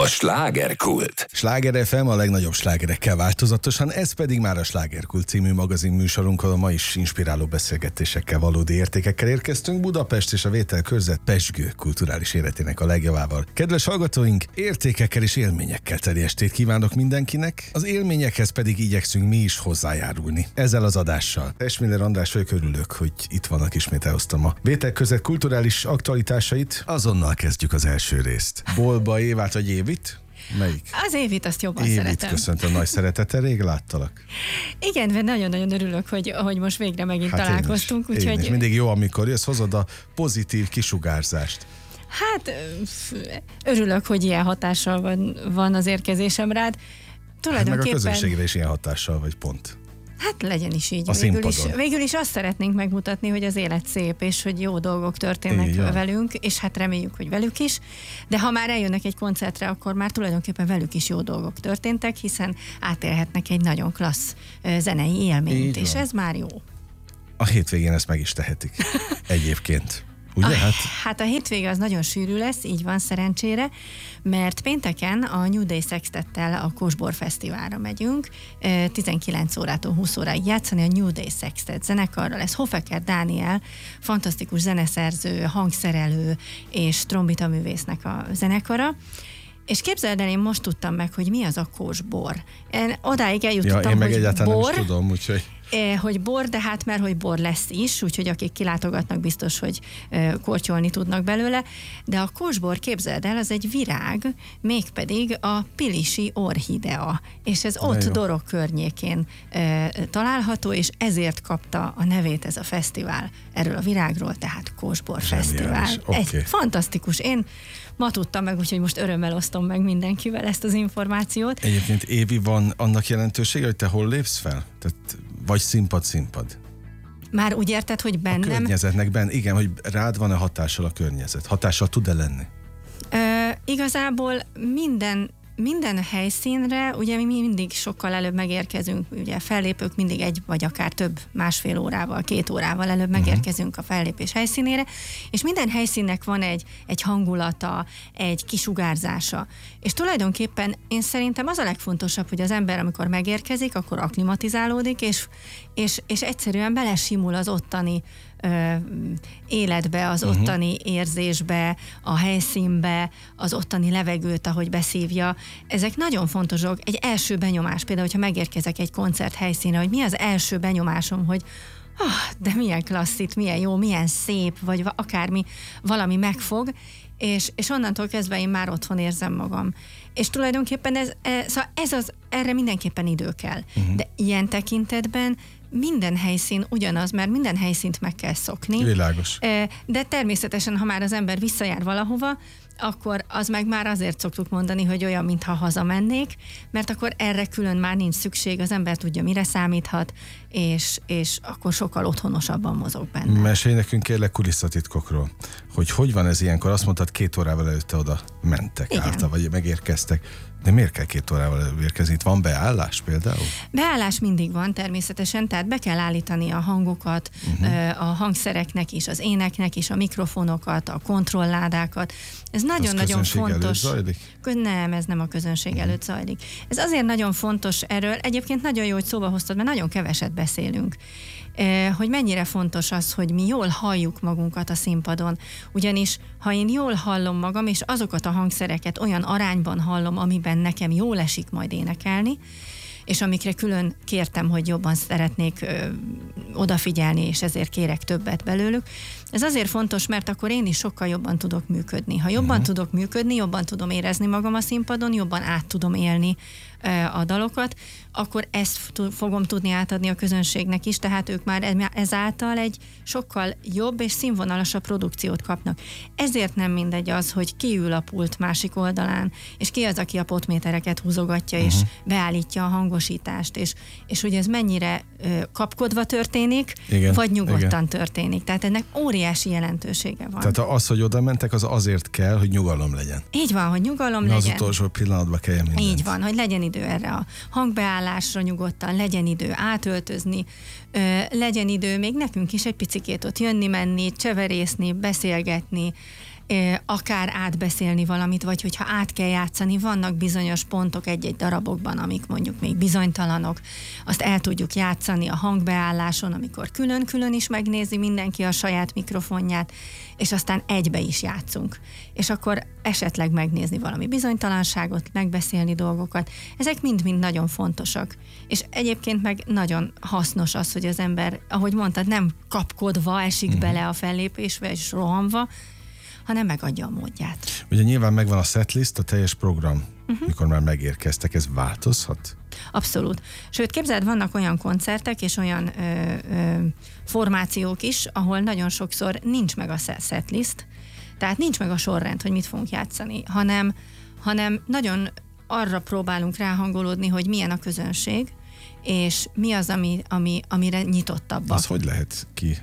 A slágerkult. Sláger FM a legnagyobb slágerekkel változatosan, ez pedig már a Slágerkult című magazin műsorunkon, ma is inspiráló beszélgetésekkel, valódi értékekkel érkeztünk Budapest és a vételkörzet pezsgő kulturális életének a legjavával. Kedves hallgatóink, értékekkel és élményekkel teli estét kívánok mindenkinek, az élményekhez pedig igyekszünk mi is hozzájárulni. Ezzel az adással. Esmiller András vagyok, örülök, hogy itt vannak, ismét elhoztam a vételkörzet kulturális aktualitásait. Azonnal kezdjük az első részt. Bolba Évát vagy Évit? Melyik? Az Évit, azt jobban Évit szeretem. köszöntöm nagy szeretettel, rég láttalak. Igen, mert nagyon-nagyon örülök, hogy most végre megint találkoztunk. Én is. Mindig jó, amikor jössz, hozod a pozitív kisugárzást. Hát örülök, hogy ilyen hatással van az érkezésem rád. Hát meg a közönségre is ilyen hatással vagy, pont. Hát legyen is így. Végül is azt szeretnénk megmutatni, hogy az élet szép, és hogy jó dolgok történnek velünk, és hát reméljük, hogy velük is. De ha már eljönnek egy koncertre, akkor már tulajdonképpen velük is jó dolgok történtek, hiszen átélhetnek egy nagyon klassz zenei élményt, és ez már jó. A hétvégén ezt meg is tehetik. Egyébként. Ugye? Hát a hétvége az nagyon sűrű lesz, így van szerencsére, mert pénteken a New Day Sextettel a Kósbor Fesztiválra megyünk, 19 órától 20 óráig játszani a New Day Sextet zenekarral. Ez Hofeker Dániel, fantasztikus zeneszerző, hangszerelő és trombitaművésznek a zenekara. És képzeld el, én most tudtam meg, hogy mi az a kósbor. Én odáig eljutottam, én meg hogy egyáltalán bor, nem is tudom, úgyhogy... Hogy bor, de hát mert hogy bor lesz is, úgyhogy akik kilátogatnak, biztos, hogy kortyolni tudnak belőle. De a kósbor, képzeld el, az egy virág, mégpedig a pilisi orchidea. És ez ott Dorog környékén található, és ezért kapta a nevét ez a fesztivál erről a virágról, tehát Kósbor Fesztivál. Okay. Egy fantasztikus. Én ma tudtam meg, úgyhogy most örömmel osztom meg mindenkivel ezt az információt. Egyébként, Évi, van annak jelentősége, hogy te hol lépsz fel? Tehát vagy színpad? Már úgy érted, hogy bennem... A környezetnek igen, hogy rád van-e hatással a környezet? Hatással tud-e lenni? Igazából minden helyszínre, ugye mi mindig sokkal előbb megérkezünk, ugye fellépők mindig egy vagy akár több, másfél órával, 2 órával előbb megérkezünk a fellépés helyszínére, és minden helyszínnek van egy hangulata, egy kisugárzása. És tulajdonképpen én szerintem az a legfontosabb, hogy az ember, amikor megérkezik, akkor akklimatizálódik, és egyszerűen belesimul az ottani életbe, az ottani érzésbe, a helyszínbe, az ottani levegőt, ahogy beszívja. Ezek nagyon fontos dolgok. Egy első benyomás, például, hogyha megérkezek egy koncert helyszínre, hogy mi az első benyomásom, hogy de milyen klassz itt, milyen jó, milyen szép, vagy akármi, valami megfog, és onnantól kezdve én már otthon érzem magam. És tulajdonképpen erre mindenképpen idő kell. De ilyen tekintetben minden helyszín ugyanaz, mert minden helyszínt meg kell szokni. Világos. De természetesen, ha már az ember visszajár valahova, akkor az meg már azért szoktuk mondani, hogy olyan, mintha hazamennék, mert akkor erre külön már nincs szükség, az ember tudja, mire számíthat, és akkor sokkal otthonosabban mozog benne. Mesélj nekünk kérlek kulisszatitkokról, hogy van ez ilyenkor? Azt mondtad, 2 órával előtte oda mentek, vagy megérkeztek. De miért kell 2 órával előbb érkezni? Itt van beállás például? Beállás mindig van természetesen, tehát be kell állítani a hangokat, a hangszereknek is, az éneknek is, a mikrofonokat, a kontrolládákat. Ez nagyon-nagyon fontos. Zajlik? Nem, ez nem a közönség előtt zajlik. Ez azért nagyon fontos erről. Egyébként nagyon jó, hogy szóba hoztad, mert nagyon keveset beszélünk. Hogy mennyire fontos az, hogy mi jól halljuk magunkat a színpadon. Ugyanis, ha én jól hallom magam, és azokat a hangszereket olyan arányban hallom, amiben nekem jól esik majd énekelni, és amikre külön kértem, hogy jobban szeretnék odafigyelni, és ezért kérek többet belőlük. Ez azért fontos, mert akkor én is sokkal jobban tudok működni. Ha jobban tudok működni, jobban tudom érezni magam a színpadon, jobban át tudom élni a dalokat, akkor ezt fogom tudni átadni a közönségnek is, tehát ők már ezáltal egy sokkal jobb és színvonalasabb produkciót kapnak. Ezért nem mindegy az, hogy ki ül a pult másik oldalán, és ki az, aki a potmétereket húzogatja, és beállítja a hangosítást, és hogy ez mennyire kapkodva történik, vagy nyugodtan történik. Tehát ennek óriási jelentősége van. Tehát az, hogy oda mentek, az azért kell, hogy nyugalom legyen. Így van, hogy nyugalom legyen. Az utolsó pillanatban kelljen mindent. Így van, hogy legyen idő erre a hangbeállásra nyugodtan, legyen idő átöltözni, legyen idő még nekünk is egy picikét ott jönni-menni, cseverészni, beszélgetni, akár átbeszélni valamit, vagy hogyha át kell játszani, vannak bizonyos pontok egy-egy darabokban, amik mondjuk még bizonytalanok, azt el tudjuk játszani a hangbeálláson, amikor külön-külön is megnézi mindenki a saját mikrofonját, és aztán egybe is játszunk. És akkor esetleg megnézni valami bizonytalanságot, megbeszélni dolgokat. Ezek mind-mind nagyon fontosak. És egyébként meg nagyon hasznos az, hogy az ember, ahogy mondtad, nem kapkodva esik bele a fellépésbe és rohanva, hanem megadja a módját. Ugye nyilván megvan a setlist, a teljes program, mikor már megérkeztek, ez változhat? Abszolút. Sőt, képzeld, vannak olyan koncertek és olyan formációk is, ahol nagyon sokszor nincs meg a setlist, tehát nincs meg a sorrend, hogy mit fogunk játszani, hanem nagyon arra próbálunk ráhangolódni, hogy milyen a közönség, és mi az, amire nyitottabbak. Az hogy lehet ki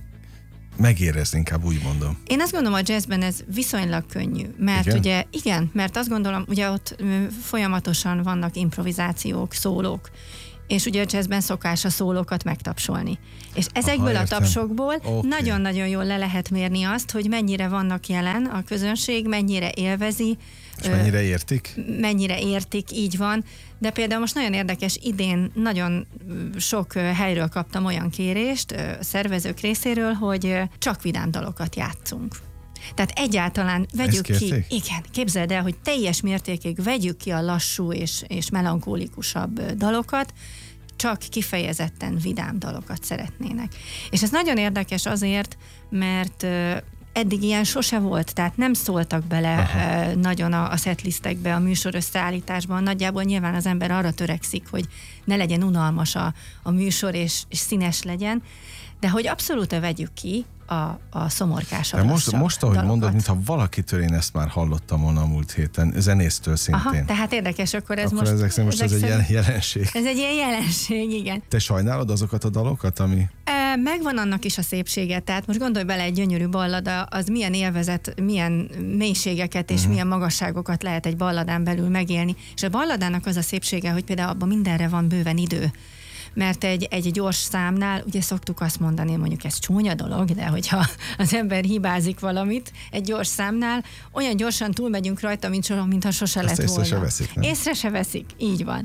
megérezni, inkább úgy mondom. Én azt gondolom, a jazzben ez viszonylag könnyű, mert mert azt gondolom, ugye ott folyamatosan vannak improvizációk, szólók, és ugye a jazzben szokás a szólókat megtapsolni. És ezekből a tapsokból nagyon-nagyon jól le lehet mérni azt, hogy mennyire vannak jelen a közönség, mennyire élvezi. És mennyire értik? Mennyire értik, így van. De például most nagyon érdekes, idén nagyon sok helyről kaptam olyan kérést szervezők részéről, hogy csak vidám dalokat játszunk. Tehát egyáltalán vegyük ki, igen, képzeld el, hogy teljes mértékig vegyük ki a lassú és melankólikusabb dalokat, csak kifejezetten vidám dalokat szeretnének. És ez nagyon érdekes azért, mert eddig ilyen sose volt, tehát nem szóltak bele nagyon a setlistekbe, a műsor összeállításban. Nagyjából nyilván az ember arra törekszik, hogy ne legyen unalmas a műsor, és színes legyen, de hogy abszolút vegyük ki a szomorkásabb most, ahogy mondod, mintha valakitől én ezt már hallottam volna a múlt héten, zenésztől szintén. Aha, tehát érdekes, akkor ez most... Most ez egy ilyen jelenség. Ez egy ilyen jelenség, igen. Te sajnálod azokat a dalokat, ami... Megvan annak is a szépsége, tehát most gondolj bele, egy gyönyörű ballada, az milyen élvezet, milyen mélységeket és milyen magasságokat lehet egy balladán belül megélni. És a balladának az a szépsége, hogy például abban mindenre van bőven idő. Mert egy gyors számnál, ugye szoktuk azt mondani, mondjuk ez csúnya dolog, de hogyha az ember hibázik valamit, egy gyors számnál, olyan gyorsan túlmegyünk rajta, mintha sose lett volna. Észre se veszik, nem? Észre se veszik, így van.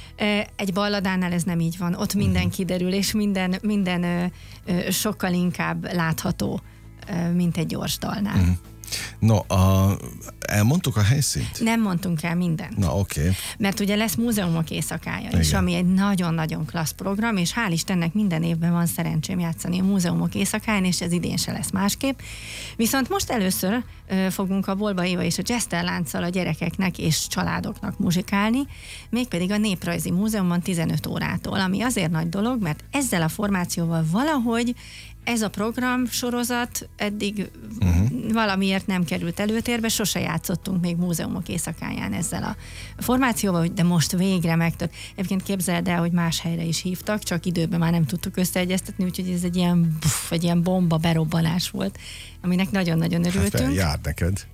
Egy balladánál ez nem így van, ott minden kiderül, és minden sokkal inkább látható, mint egy gyors dalnál. No, elmondtuk a helyszínt? Nem mondtunk el mindent. Na, oké. Mert ugye lesz múzeumok éjszakája is, ami egy nagyon-nagyon klassz program, és hál' Istennek minden évben van szerencsém játszani a múzeumok éjszakáján, és ez idén se lesz másképp. Viszont most először fogunk a Bolba Éva és a Jester Lánccal a gyerekeknek és családoknak muzsikálni, mégpedig a Néprajzi Múzeumban 15 órától, ami azért nagy dolog, mert ezzel a formációval valahogy ez a program sorozat eddig valamiért nem került előtérbe, sose játszottunk még múzeumok éjszakáján ezzel a formációval, de most végre megtört. Egyébként képzeld el, hogy más helyre is hívtak, csak időben már nem tudtuk összeegyeztetni, úgyhogy ez egy ilyen bomba berobbanás volt, aminek nagyon-nagyon örültünk. Hát jár neked.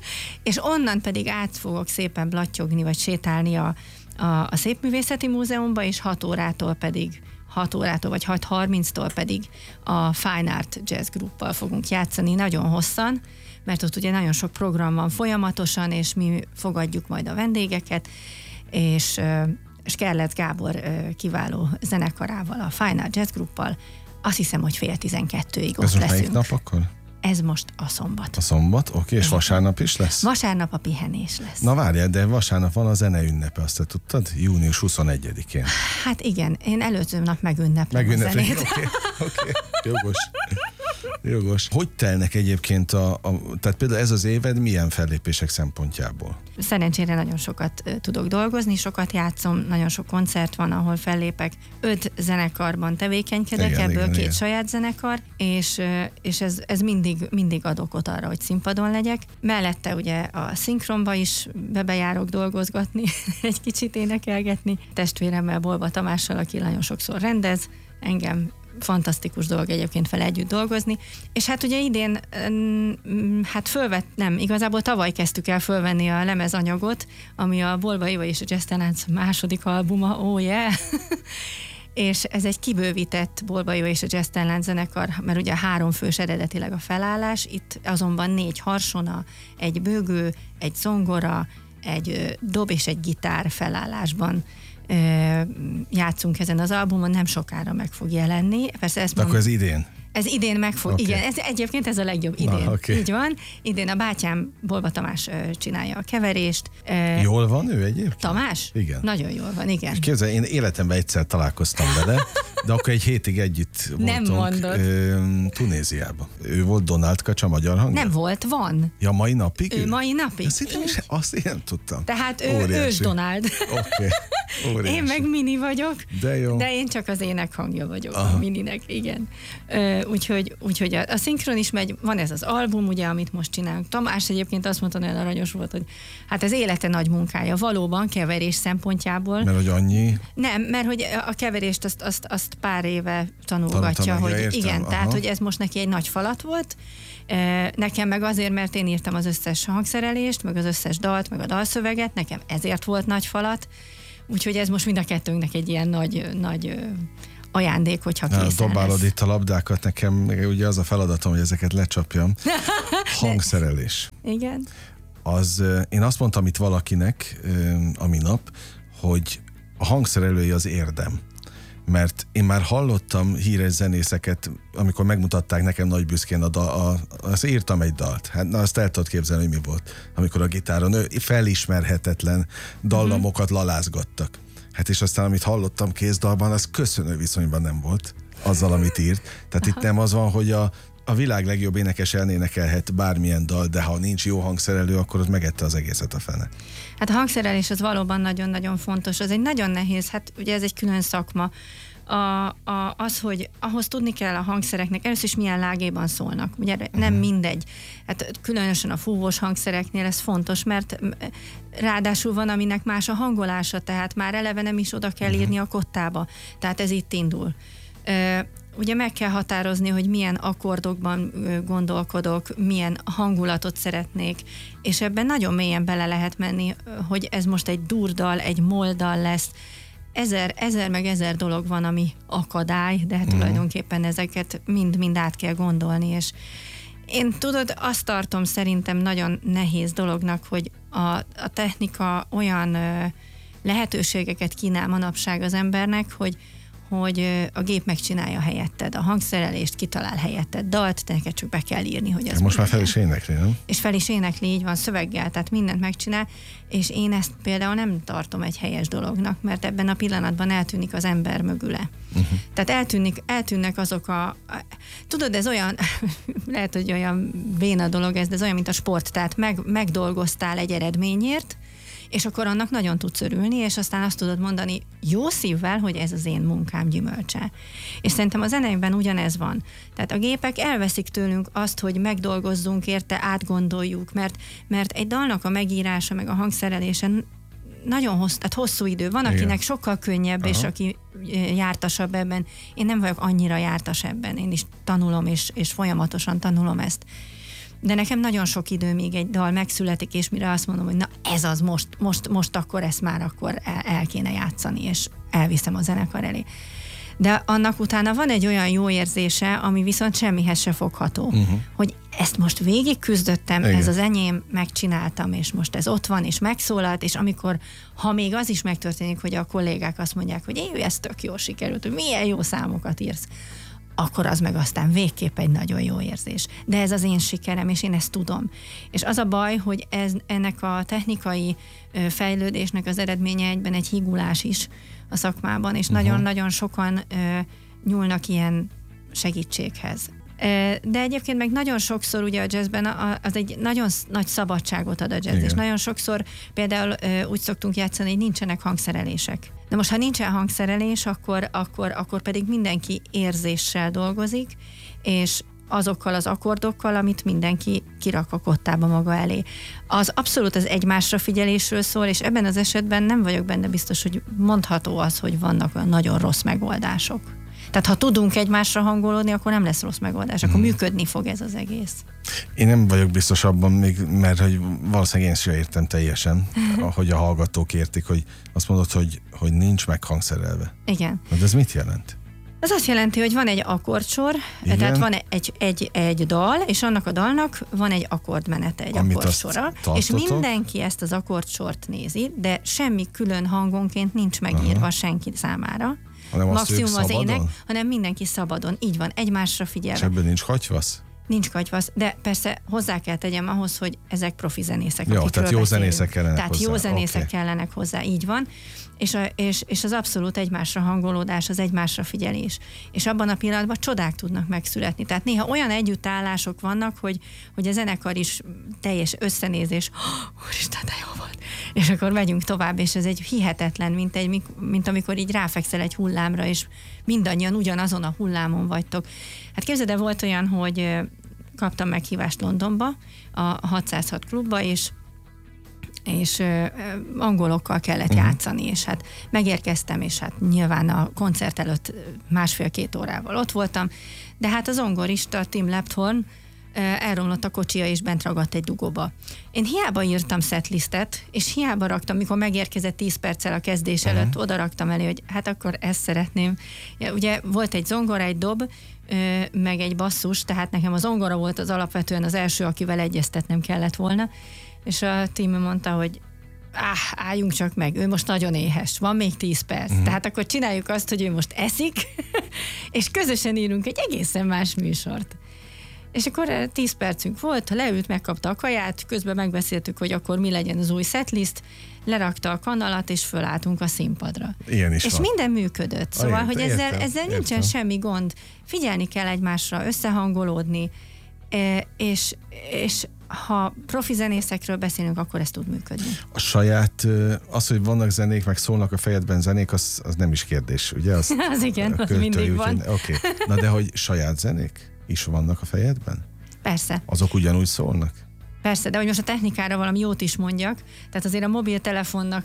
És onnan pedig át fogok szépen blattyogni, vagy sétálni a Szépművészeti Múzeumba, és 6 órától vagy 6:30-tól pedig a Fine Art Jazz Gruppal fogunk játszani nagyon hosszan, mert ott ugye nagyon sok program van folyamatosan, és mi fogadjuk majd a vendégeket, és Skerlec Gábor kiváló zenekarával, a Fine Art Jazz Gruppal, azt hiszem, hogy 11:30-ig ott leszünk. Ez melyik nap akkor? Ez most a szombat. A szombat, oké, és vasárnap is lesz? Vasárnap a pihenés lesz. Na várjál, de vasárnap van a zene ünnepe, azt te tudtad? Június 21-én. Hát igen, én előző nap megünneplem a zenét. Oké, jogos. Hogy telnek egyébként tehát például ez az éved milyen fellépések szempontjából? Szerencsére nagyon sokat tudok dolgozni, sokat játszom, nagyon sok koncert van, ahol fellépek. 5 zenekarban tevékenykedek, ebből 2 saját zenekar, és ez mindig ad okot arra, hogy színpadon legyek. Mellette ugye a szinkronba is bejárok dolgozgatni, egy kicsit énekelgetni. Testvéremmel, Bolba Tamással, aki nagyon sokszor rendez, engem fantasztikus dolog egyébként vele együtt dolgozni, és hát ugye idén igazából tavaly kezdtük el fölvenni a lemezanyagot, ami a Bolba Éva és a Jester Lánc második albuma, oh yeah! és ez egy kibővített Bolba Jó és a Jazztán zenekar, mert ugye 3 fős eredetileg a felállás, itt azonban 4 harsona, egy bőgő, egy zongora, egy dob és egy gitár felállásban játszunk ezen az albumon, nem sokára meg fog jelenni. Persze ezt akkor ez idén? Ez idén meg fog, igen, egyébként ez a legjobb idén. Így van. Idén a bátyám, Bolba Tamás csinálja a keverést. Jól van ő egyébként? Tamás? Igen. Nagyon jól van, igen. És képzelj, én életemben egyszer találkoztam vele, de akkor egy hétig együtt voltunk Tunéziában. Ő volt Donald Kacsa, magyar hangja? Nem volt, van. Ja, mai napig? Ő mai napig. Azt én nem tudtam. Tehát ős Donald. Oké. Én meg Mini vagyok, de én csak az ének hangja vagyok a Mininek, igen. Úgyhogy a szinkron is megy, van ez az album, ugye, amit most csinálunk. Tamás egyébként azt mondta, nagyon aranyos volt, hogy hát ez élete nagy munkája, valóban keverés szempontjából. Mert hogy annyi? Nem, mert hogy a keverést azt pár éve tanulgatja, hogy értem, igen, tehát hogy ez most neki egy nagy falat volt. Nekem meg azért, mert én írtam az összes hangszerelést, meg az összes dalt, meg a dalszöveget, nekem ezért volt nagy falat. Úgyhogy ez most mind a kettőnknek egy ilyen nagy ajándék, hogyha készen dobálod itt a labdákat, nekem ugye az a feladatom, hogy ezeket lecsapjam. Hangszerelés. Igen. Én azt mondtam itt valakinek a minap, hogy a hangszerelői az érdem. Mert én már hallottam híres zenészeket, amikor megmutatták nekem nagy büszkén azt írtam egy dalt. Hát na, azt el tudod képzelni, hogy mi volt. Amikor a gitáron felismerhetetlen dallamokat lalázgattak. Hát és aztán, amit hallottam kézdalban, az köszönő viszonyban nem volt azzal, amit írt. Tehát itt nem az van, hogy a világ legjobb énekes elénekelhet bármilyen dal, de ha nincs jó hangszerelő, akkor ott megette az egészet a fene. Hát a hangszerelés az valóban nagyon-nagyon fontos. Az egy nagyon nehéz, hát ugye ez egy külön szakma. Az, hogy ahhoz tudni kell a hangszereknek, először is milyen lágéban szólnak. Ugye nem mindegy. Hát különösen a fúvós hangszereknél ez fontos, mert ráadásul van, aminek más a hangolása, tehát már eleve nem is oda kell írni a kottába. Tehát ez itt indul. Ugye meg kell határozni, hogy milyen akkordokban gondolkodok, milyen hangulatot szeretnék, és ebben nagyon mélyen bele lehet menni, hogy ez most egy durdal, egy moldal lesz. Ezer dolog van, ami akadály, de tulajdonképpen ezeket mind át kell gondolni, és én tudod, azt tartom szerintem nagyon nehéz dolognak, hogy a technika olyan lehetőségeket kínál manapság az embernek, hogy a gép megcsinálja helyetted, a hangszerelést kitalál helyetted, dalt, te neked csak be kell írni, hogy ez most már fel is énekli, nem? És fel is énekli, így van, szöveggel, tehát mindent megcsinál, és én ezt például nem tartom egy helyes dolognak, mert ebben a pillanatban eltűnik az ember mögüle. Tehát eltűnnek azok tudod, ez olyan, lehet, hogy olyan véna dolog ez, de ez olyan, mint a sport, tehát megdolgoztál egy eredményért, és akkor annak nagyon tudsz örülni, és aztán azt tudod mondani jó szívvel, hogy ez az én munkám gyümölcse. És szerintem a zeneiben ugyanez van. Tehát a gépek elveszik tőlünk azt, hogy megdolgozzunk érte, átgondoljuk, mert egy dalnak a megírása, meg a hangszerelése nagyon hosszú idő. Van, akinek sokkal könnyebb, és aki jártasabb ebben. Én nem vagyok annyira jártas ebben. Én is tanulom, és folyamatosan tanulom ezt. De nekem nagyon sok idő, még egy dal megszületik, és mire azt mondom, hogy na ez az, most akkor ezt már akkor el kéne játszani, és elviszem a zenekar elé. De annak utána van egy olyan jó érzése, ami viszont semmihez se fogható. Hogy ezt most végig küzdöttem, ez az enyém, megcsináltam, és most ez ott van, és megszólalt, és amikor, ha még az is megtörténik, hogy a kollégák azt mondják, hogy ez tök jól sikerült, hogy milyen jó számokat írsz, akkor az meg aztán végképp egy nagyon jó érzés. De ez az én sikerem, és én ezt tudom. És az a baj, hogy ennek a technikai fejlődésnek az eredménye egyben egy higulás is a szakmában, és nagyon-nagyon sokan nyúlnak ilyen segítséghez. De egyébként meg nagyon sokszor ugye a jazzben az egy nagyon nagy szabadságot ad a jazz, és nagyon sokszor például úgy szoktunk játszani, hogy nincsenek hangszerelések. De most, ha nincsen hangszerelés, akkor pedig mindenki érzéssel dolgozik, és azokkal az akkordokkal, amit mindenki kirak a kottába maga elé. Az abszolút az egymásra figyelésről szól, és ebben az esetben nem vagyok benne biztos, hogy mondható az, hogy vannak olyan nagyon rossz megoldások. Tehát ha tudunk egymásra hangolódni, akkor nem lesz rossz megoldás, akkor működni fog ez az egész. Én nem vagyok biztos abban még, mert hogy valószínűleg én sem értem teljesen, ahogy a hallgatók értik, hogy azt mondod, hogy nincs meghangszerelve. Igen. De ez mit jelent? Ez azt jelenti, hogy van egy akkordsor, tehát van egy dal, és annak a dalnak van egy akkordmenete, egy akkordsora, és mindenki ezt az akkordsort nézi, de semmi külön hangonként nincs megírva senki számára. Maximum az ének, hanem mindenki szabadon. Így van, egymásra figyelve. És ebből nincs katyvasz? Nincs katyvasz, de persze hozzá kell tegyem ahhoz, hogy ezek profi zenészek, jó, akikről tehát jó beszélünk. Zenészek kellenek tehát hozzá. Jó zenészek kellenek hozzá, így van. És az abszolút egymásra hangolódás, az egymásra figyelés. És abban a pillanatban csodák tudnak megszületni. Tehát néha olyan együttállások vannak, hogy a zenekar is teljes összenézés. Úristen, de jó volt! És akkor megyünk tovább, és ez egy hihetetlen, mint amikor így ráfekszel egy hullámra, és mindannyian ugyanazon a hullámon vagytok. Hát képzeld, volt olyan, hogy kaptam meghívást Londonba, a 606 klubba, és angolokkal kellett játszani, és hát megérkeztem, és hát nyilván a koncert előtt 1,5-2 órával ott voltam, de hát az zongorista Tim Lepthorn elromlott a kocsija, és bent ragadt egy dugóba. Én hiába írtam setlistet, és hiába raktam, mikor megérkezett 10 perccel a kezdés előtt, oda raktam elé, hogy hát akkor ezt szeretném. Ja, ugye volt egy zongora, egy dob, meg egy basszus, tehát nekem a zongora volt az alapvetően az első, akivel egyeztetnem kellett volna, és a Tim mondta, hogy álljunk csak meg, ő most nagyon éhes, van még 10 perc. Tehát akkor csináljuk azt, hogy ő most eszik, és közösen írunk egy egészen más műsort. És akkor 10 percünk volt, leült, megkapta a kaját, közben megbeszéltük, hogy akkor mi legyen az új setlist, lerakta a kanalat, és fölálltunk a színpadra. Ilyen is és van. minden működött. Szóval, hogy ezzel nincsen semmi gond. Figyelni kell egymásra, összehangolódni, és ha profi zenészekről beszélünk, akkor ez tud működni. A saját, az, hogy vannak zenék, meg szólnak a fejedben zenék, az nem is kérdés, ugye? Az igen, az mindig van. Oké. Na de hogy saját zenék is vannak a fejedben? Persze. Azok ugyanúgy szólnak? Persze, de hogy most a technikára valami jót is mondjak, tehát azért a mobiltelefonnak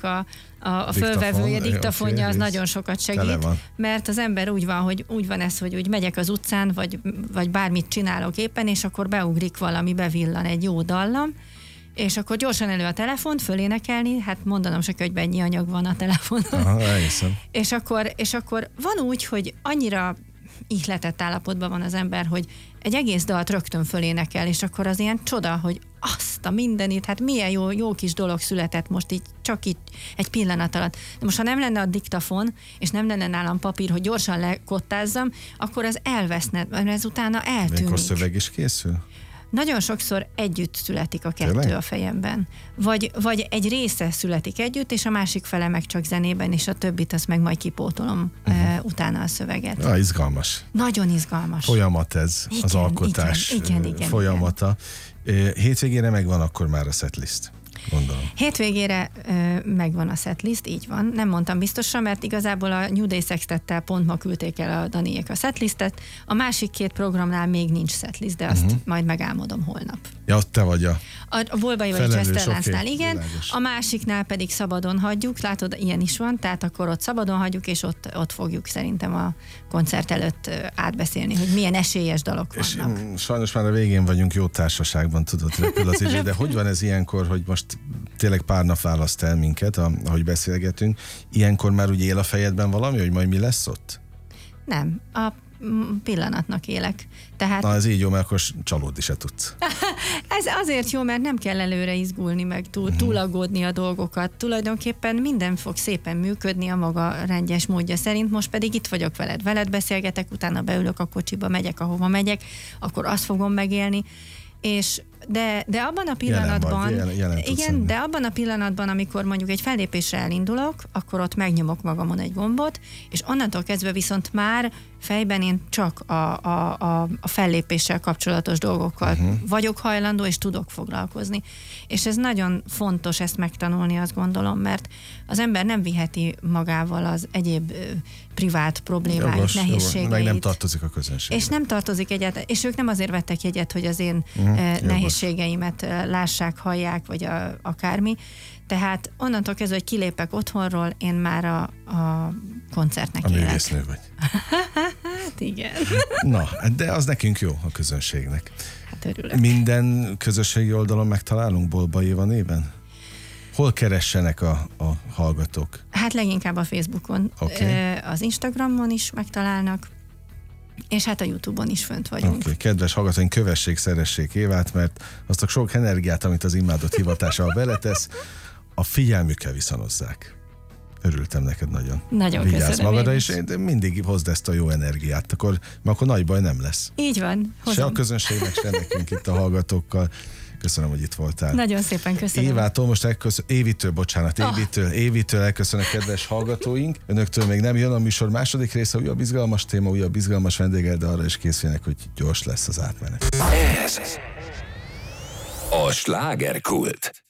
a fölvevője, diktafonja az nagyon sokat segít, mert az ember úgy van ez, hogy úgy megyek az utcán, vagy bármit csinálok éppen, és akkor beugrik valami, bevillan egy jó dallam, és akkor gyorsan elő a telefont, fölénekelni, hát mondanom se kell, hogy mennyi anyag van a telefonon. Aha, elhiszem. És akkor van úgy, hogy annyira ihletett állapotban van az ember, hogy egy egész dalt rögtön fölénekel, és akkor az ilyen csoda, hogy azt a mindenit, hát milyen jó kis dolog született most így, csak így egy pillanat alatt. De most, ha nem lenne a diktafon, és nem lenne nálam papír, hogy gyorsan lekottázzam, akkor az elveszne, mert ez utána eltűnik. Mikor szöveg is készül? Nagyon sokszor együtt születik a kettő a fejemben. Vagy egy része születik együtt, és a másik fele meg csak zenében, és a többit azt meg majd kipótolom utána a szöveget. Izgalmas. Nagyon izgalmas. Folyamat ez, igen, az alkotás igen, folyamata. Igen. Hétvégére megvan akkor már a setlist. Gondolom. Hétvégére megvan a setlist, így van. Nem mondtam biztosan, mert igazából a New Day Sextettel pont ma küldték el a Daniék a setlistet. A másik 2 programnál még nincs setlist, de azt majd megálmodom holnap. Ja, ott te vagy a Bolbai vagy Cseszterláncnál, igen. Világos. A másiknál pedig szabadon hagyjuk, látod, ilyen is van, tehát akkor ott szabadon hagyjuk, és ott fogjuk szerintem a koncert előtt átbeszélni, hogy milyen esélyes dalok vannak. És sajnos már a végén vagyunk, jó társaságban, tudod, repül az idő, de hogy van ez ilyenkor, hogy most tényleg pár nap választ el minket, ahogy beszélgetünk, ilyenkor már úgy él a fejedben valami, hogy majd mi lesz ott? Nem, a pillanatnak élek. Tehát... Na ez így jó, mert akkor csalódni se tudsz. Ez azért jó, mert nem kell előre izgulni, meg túlaggódni a dolgokat. Tulajdonképpen minden fog szépen működni a maga rendes módja szerint, most pedig itt vagyok veled beszélgetek, utána beülök a kocsiba, megyek, ahova megyek, akkor azt fogom megélni, és de abban a pillanatban, de abban a pillanatban, amikor mondjuk egy fellépésre elindulok, akkor ott megnyomok magamon egy gombot, és onnantól kezdve viszont már fejben én csak a fellépéssel kapcsolatos dolgokkal vagyok hajlandó, és tudok foglalkozni. És ez nagyon fontos ezt megtanulni, azt gondolom, mert az ember nem viheti magával az egyéb privát problémáit, nehézségeit. Meg nem tartozik a közönség. És nem tartozik egyet, és ők nem azért vettek jegyet, hogy az én nehézségeimet nehézségeimet lássák, hallják, vagy akármi. Tehát onnantól kezdve, hogy kilépek otthonról, én már a koncertnek élek. A művésznő vagy. Hát igen. Na, de az nekünk jó, a közönségnek. Hát örülök. Minden közösségi oldalon megtalálunk Bolba Éva néven? Hol keressenek a hallgatók? Hát leginkább a Facebookon, az Instagramon is megtalálnak, és hát a YouTube-on is fönt vagyunk. Okay. Kedves hallgatóink, kövessék, szeressék Évát, mert azt a sok energiát, amit az imádott hivatással beletesz, a figyelmükkel viszonozzák. Örültem neked nagyon. Nagyon vigyázz köszönöm. magadra, és mindig hozd ezt a jó energiát, akkor nagy baj nem lesz. Így van. Hozom. Se a közönségnek, se nekünk itt a hallgatókkal. Köszönöm, hogy itt voltál. Nagyon szépen köszönöm. Évától most Évitől elköszönök, kedves hallgatóink. Önöktől még nem jön a műsor második része, újabb izgalmas téma, újabb izgalmas vendéggel, de arra is készüljenek, hogy gyors lesz az átmenet. Ez a Slágerkult.